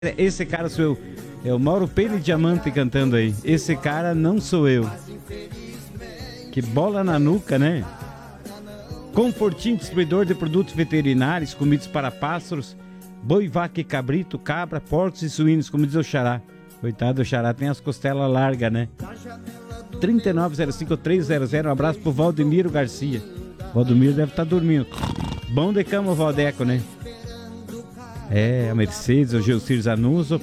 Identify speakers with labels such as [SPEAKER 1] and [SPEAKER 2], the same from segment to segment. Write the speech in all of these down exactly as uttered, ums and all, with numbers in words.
[SPEAKER 1] Esse cara sou eu. É o Mauro Pena e Diamante cantando aí. Esse cara não sou eu. Que bola na nuca, né? Confortinho, distribuidor de produtos veterinários, comidas para pássaros, boi, vaca e cabrito, cabra, porcos e suínos, como diz o Xará. Coitado, o Xará tem as costelas largas, né? trinta e nove zero cinco três zero zero. Um abraço pro Valdemiro Garcia. Valdemiro deve estar dormindo. Bom de cama o Valdeco, né? É, a Mercedes, o Gilcir Zanuso,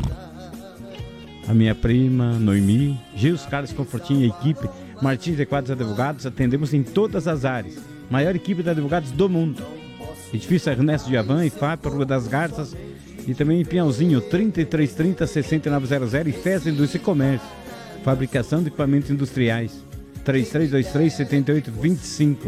[SPEAKER 1] a minha prima, Noemi, Gils Carlos Confortinho e equipe, Martins e Quadros Advogados, atendemos em todas as áreas. Maior equipe de advogados do mundo. Edifício Ernesto de Avan, I F A P, Rua das Garças e também em Pinhalzinho, trinta e três trinta, sessenta e nove zero zero e F E S Indústria e Comércio. Fabricação de equipamentos industriais. três três dois três, sete oito dois cinco.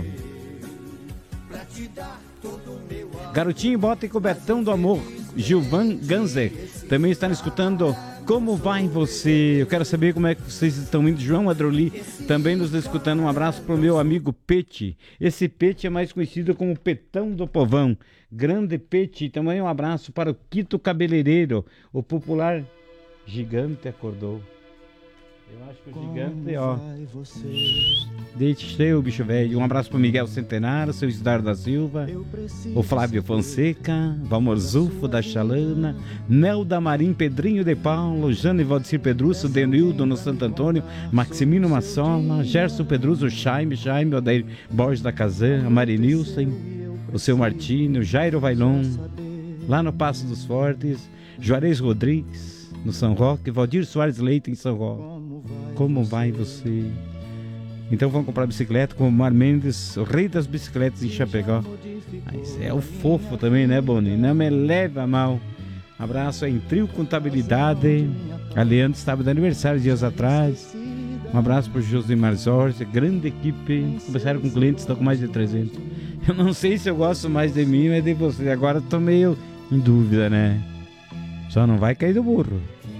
[SPEAKER 1] Garotinho Bota e Cobertão do Amor, Gilvan Ganzer, também está escutando Como Vai Você? Eu quero saber como é que vocês estão indo. João Adroli também nos escutando. Um abraço para o meu amigo Pete. Esse Pete é mais conhecido como Petão do Povão. Grande Pete. Também um abraço para o Quito Cabeleireiro. O popular Gigante acordou. Eu acho que o Gigante, ó, deixei o bicho velho. Um abraço para o Miguel Centenário, seu Isidoro da Silva, o Flávio Fonseca, Valmor Zufo da Chalana, Nelda Marim, Pedrinho de Paulo, Jane Valdecir Pedruço, Denildo no Santo Antônio, Maximino Massola, Gerson Pedruço, Jaime, Jaime, Odair Borges da Kazan, Marinilson, o seu Martinho, Jairo Vailon, lá no Passo dos Fortes, Juarez Rodrigues, no São Roque, Valdir Soares Leite em São Roque. Como vai você? Então vamos comprar bicicleta com o Mar Mendes, o rei das bicicletas em Chapecó. Mas é o fofo também, né, Boni? Não me leva a mal. Abraço em Trio Contabilidade. A Leandro estava de aniversário dias atrás. Um abraço para o José Marzorge, grande equipe. Começaram com clientes, estão com mais de trezentos. Eu não sei se eu gosto mais de mim, mas de você. Agora estou meio em dúvida, né? Só não vai cair do burro.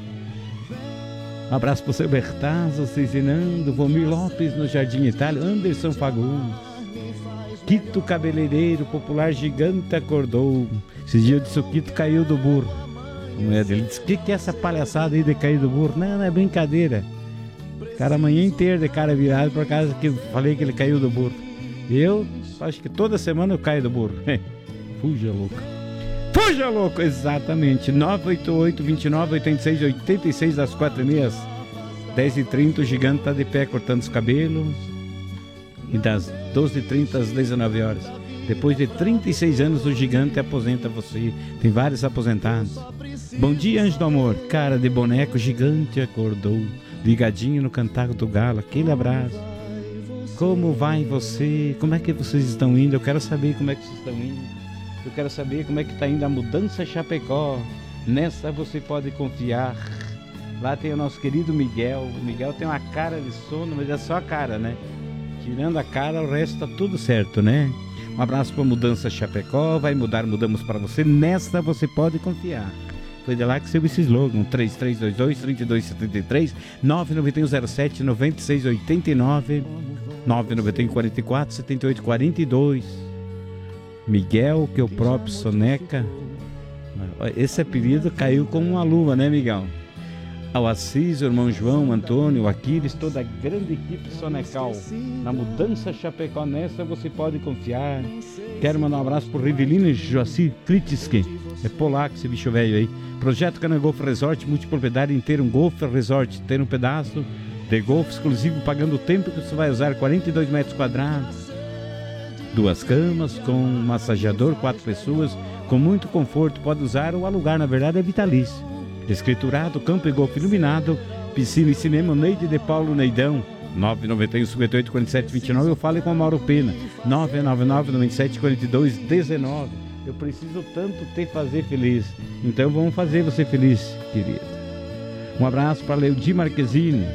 [SPEAKER 1] Um abraço para o seu Bertazzo, Cizinando, Vomir Lopes no Jardim Itália, Anderson Fagundes, Quito Cabeleireiro, popular Gigante acordou. Esses dias eu disse, o Quito caiu do burro. A mulher dele disse, o que, que é essa palhaçada aí de cair do burro? Não, não é brincadeira. Cara, a manhã inteira de cara virado por causa que eu falei que ele caiu do burro. Eu acho que toda semana eu caio do burro. Fuja, louco. Fuja, louco! Exatamente. nove oito oito, dois nove, oito seis, oito seis das quatro e meia. dez e trinta, o Gigante está de pé cortando os cabelos. E das doze e trinta às dezenove horas. Depois de trinta e seis anos, o Gigante aposenta você. Tem vários aposentados. Bom dia, Anjo do Amor. Cara de boneco, Gigante acordou. Ligadinho no cantar do galo. Aquele abraço. Como vai você? Como é que vocês estão indo? Eu quero saber como é que vocês estão indo. Eu quero saber como é que está indo a mudança Chapecó. Nessa você pode confiar. Lá tem o nosso querido Miguel. O Miguel tem uma cara de sono, mas é só a cara, né? Tirando a cara, o resto tá tudo certo, né? Um abraço para Mudança Chapecó. Vai mudar, mudamos para você. Nessa você pode confiar. Foi de lá que saiu esse slogan. três três dois dois, três dois sete três, nove nove um zero sete, nove seis oito nove, nove nove um quatro quatro, sete oito quatro dois. Miguel, que é o próprio Soneca. Esse apelido caiu como uma luva, né, Miguel? Ao Assis, o irmão João, Antônio, o Aquiles, toda a grande equipe sonecal. Na Mudança Chapecó, nessa você pode confiar. Quero mandar um abraço pro Rivelino Joacir Klitschke. É polaco esse bicho velho aí. Projeto Cana Golf Resort, multipropriedade inteira, um Golf Resort. Ter um pedaço de golfe exclusivo, pagando o tempo que você vai usar, quarenta e dois metros quadrados. Duas camas, com massageador, quatro pessoas, com muito conforto. Pode usar ou alugar, na verdade é vitalício. Escriturado, campo e golfe iluminado, piscina e cinema, Neide de Paulo Neidão. nove nove um, cinco oito, quatro sete dois nove. Eu falo com a Mauro Pena. nove nove nove, nove sete, quatro dois um nove. Eu preciso tanto te fazer feliz. Então vamos fazer você feliz, querida. Um abraço para Leudi Marquezine.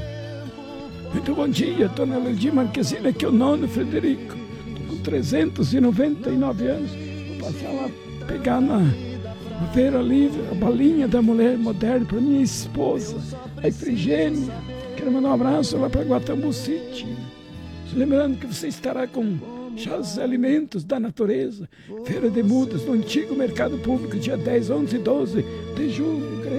[SPEAKER 1] Muito bom dia, dona Leudi Marquezine. Aqui é o nono Frederico. trezentos e noventa e nove anos, vou passar lá, pegar na, na feira livre, a balinha da mulher moderna para minha esposa, a Efrigênia. Quero mandar um abraço lá para Guatambu City. Lembrando que você estará com
[SPEAKER 2] já os alimentos da natureza. Feira de Mudas, no antigo mercado público, dia dez, onze e doze de julho.